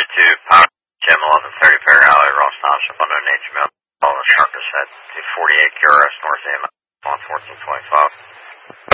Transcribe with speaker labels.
Speaker 1: to Power Gym 1130 Fair Alley, Ross Township, unknown nature mail. Call the Sharpest at 248 QRS North AM, on 1425.